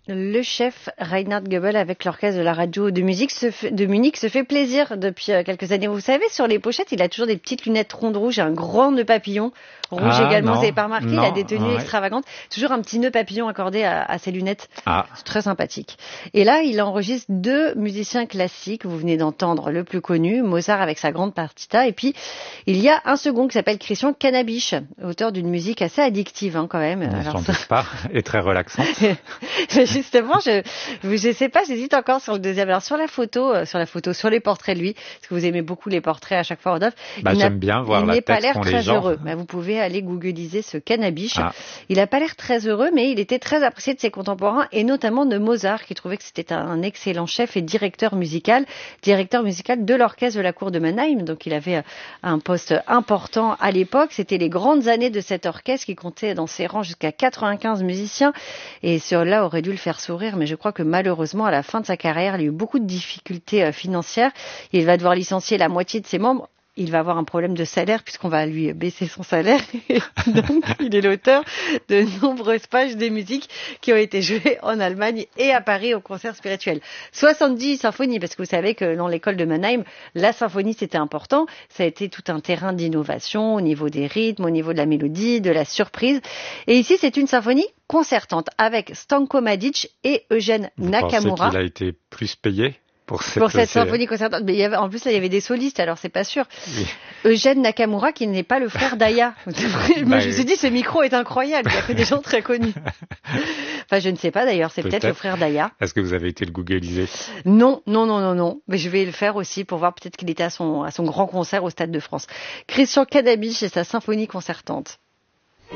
Le chef Reinhard Goebel avec l'orchestre de la radio de musique de Munich se fait plaisir depuis quelques années. Vous savez, sur les pochettes, il a toujours des petites lunettes rondes rouges et un grand nœud papillon rouge également. Non, vous n'avez pas remarqué, il a des tenues ouais. extravagantes. Toujours un petit nœud papillon accordé à ses lunettes. C'est très sympathique. Et là, il enregistre 2 musiciens classiques. Vous venez d'entendre le plus connu, Mozart avec sa grande partita. Et puis, il y a un second qui s'appelle Christian Canabisch, auteur d'une musique assez addictive quand même. J'en doute pas, et très relaxante. Justement, je sais pas, j'hésite encore sur le deuxième. Alors sur les portraits de lui, parce que vous aimez beaucoup les portraits à chaque fois, Rodolphe. J'aime bien voir la tête qu'ont les gens. Il n'est pas l'air très heureux. Vous pouvez aller googliser ce Canabisch. Il n'a pas l'air très heureux, mais il était très apprécié de ses contemporains et notamment de Mozart, qui trouvait que c'était un excellent chef et directeur musical de l'orchestre de la cour de Mannheim. Donc il avait un poste important à l'époque. C'était les grandes années de cet orchestre qui comptait dans ses rangs jusqu'à 95 musiciens. Et cela aurait dû le faire sourire, mais je crois que malheureusement, à la fin de sa carrière, il a eu beaucoup de difficultés financières. Il va devoir licencier la moitié de ses membres. Il va avoir un problème de salaire puisqu'on va lui baisser son salaire. Donc, il est l'auteur de nombreuses pages de musique qui ont été jouées en Allemagne et à Paris au concert spirituel. 70 symphonies, parce que vous savez que dans l'école de Mannheim, la symphonie c'était important. Ça a été tout un terrain d'innovation au niveau des rythmes, au niveau de la mélodie, de la surprise. Et ici, c'est une symphonie concertante avec Stanko Madic et Eugène Nakamura. Vous pensez qu'il a été plus payé pour cette symphonie concertante? Mais en plus, là, il y avait des solistes, alors c'est pas sûr. Oui. Eugène Nakamura, qui n'est pas le frère d'Aya. Moi, je me suis dit, ce micro est incroyable. Il y a que des gens très connus. Enfin, je ne sais pas d'ailleurs, c'est peut-être le frère d'Aya. Est-ce que vous avez été le googliser? Non. Mais je vais le faire aussi pour voir peut-être qu'il était à son grand concert au Stade de France. Christian Canabisch et sa symphonie concertante.